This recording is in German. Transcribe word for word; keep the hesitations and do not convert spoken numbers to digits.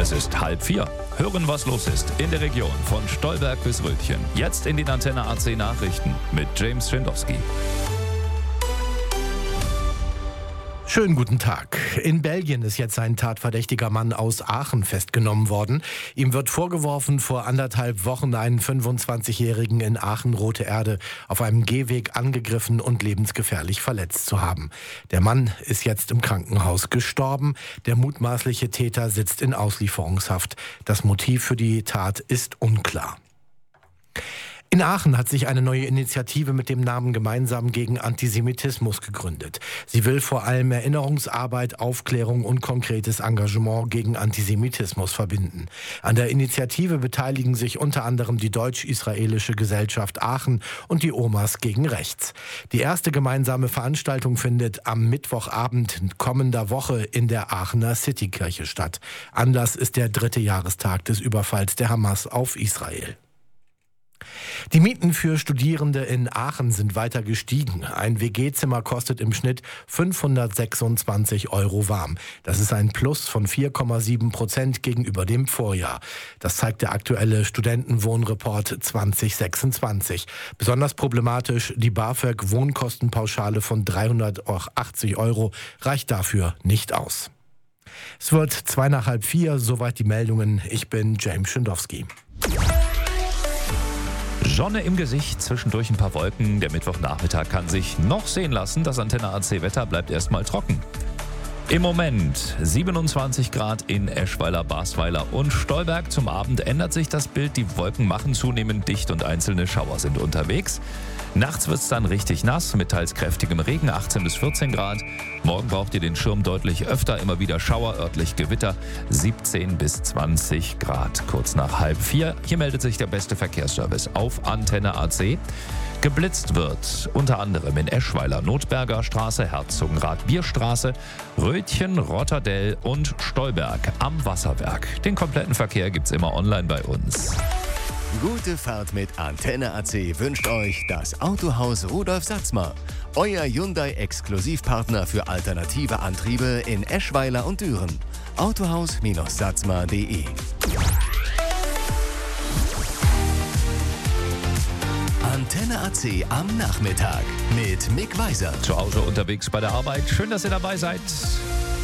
Es ist halb vier. Hören, was los ist in der Region von Stolberg bis Rötchen. Jetzt in den Antenne A C Nachrichten mit James Schindowski. Schönen guten Tag. In Belgien ist jetzt ein tatverdächtiger Mann aus Aachen festgenommen worden. Ihm wird vorgeworfen, vor anderthalb Wochen einen fünfundzwanzigjährigen in Aachen-Rote Erde auf einem Gehweg angegriffen und lebensgefährlich verletzt zu haben. Der Mann ist jetzt im Krankenhaus gestorben. Der mutmaßliche Täter sitzt in Auslieferungshaft. Das Motiv für die Tat ist unklar. In Aachen hat sich eine neue Initiative mit dem Namen Gemeinsam gegen Antisemitismus gegründet. Sie will vor allem Erinnerungsarbeit, Aufklärung und konkretes Engagement gegen Antisemitismus verbinden. An der Initiative beteiligen sich unter anderem die Deutsch-Israelische Gesellschaft Aachen und die Omas gegen Rechts. Die erste gemeinsame Veranstaltung findet am Mittwochabend kommender Woche in der Aachener Citykirche statt. Anlass ist der dritte Jahrestag des Überfalls der Hamas auf Israel. Die Mieten für Studierende in Aachen sind weiter gestiegen. Ein W G-Zimmer kostet im Schnitt fünfhundertsechsundzwanzig Euro warm. Das ist ein Plus von vier Komma sieben Prozent gegenüber dem Vorjahr. Das zeigt der aktuelle Studentenwohnreport zwanzig sechsundzwanzig. Besonders problematisch, die BAföG-Wohnkostenpauschale von dreihundertachtzig Euro reicht dafür nicht aus. Es wird zwei nach halb vier, soweit die Meldungen. Ich bin James Schindowski. Sonne im Gesicht, zwischendurch ein paar Wolken. Der Mittwochnachmittag kann sich noch sehen lassen. Das Antenne A C Wetter bleibt erstmal trocken. Im Moment siebenundzwanzig Grad in Eschweiler, Basweiler und Stolberg. Zum Abend ändert sich das Bild. Die Wolken machen zunehmend dicht und einzelne Schauer sind unterwegs. Nachts wird es dann richtig nass mit teils kräftigem Regen, achtzehn bis vierzehn Grad. Morgen braucht ihr den Schirm deutlich öfter, immer wieder Schauer, örtlich Gewitter, siebzehn bis zwanzig Grad. Kurz nach halb vier, hier meldet sich der beste Verkehrsservice auf Antenne A C. Geblitzt wird unter anderem in Eschweiler, Notberger Straße, Herzogenrath, Bierstraße, Rötchen, Rotterdell und Stolberg am Wasserwerk. Den kompletten Verkehr gibt's immer online bei uns. Gute Fahrt mit Antenne A C wünscht euch das Autohaus Rudolf Satzmar. Euer Hyundai-Exklusivpartner für alternative Antriebe in Eschweiler und Düren. autohaus Satzmar punkt de Antenne A C am Nachmittag mit Mick Weiser. Zu Hause unterwegs bei der Arbeit. Schön, dass ihr dabei seid.